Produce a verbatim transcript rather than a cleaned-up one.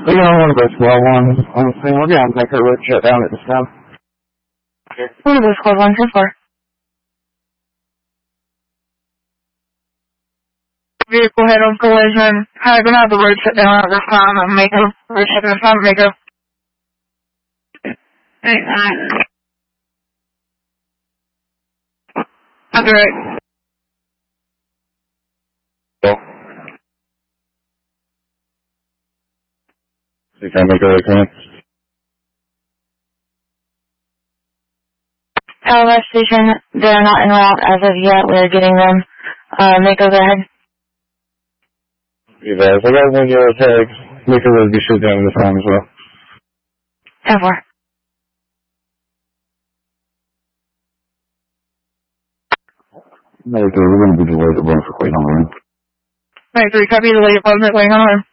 We got one of those twelve ones on the thing. We're going to make her road shut down at this time. One of those twelve ones, so far. Vehicle head on collision. I'm going to have the road shut down at this time and make a road shut down time and make a... That's right. So, you can make a road L S station, they're not en route as of yet. We're getting them. Uh, Mako, go ahead. You guys, I got one yellow tag. Make a road be shut down at this time as well. ten four. No, we're going to be delayed at one for quite a long time. Alright, three, copy, delay, appointment, going on.